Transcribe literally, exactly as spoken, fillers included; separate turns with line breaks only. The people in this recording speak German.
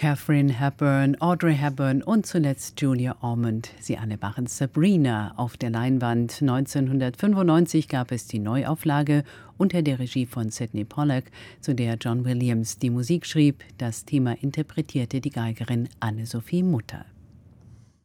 Katharine Hepburn, Audrey Hepburn und zuletzt Julia Ormond. Sie alle waren Sabrina auf der Leinwand. neunzehnhundertfünfundneunzig gab es die Neuauflage unter der Regie von Sydney Pollack, zu der John Williams die Musik schrieb. Das Thema interpretierte die Geigerin Anne-Sophie Mutter.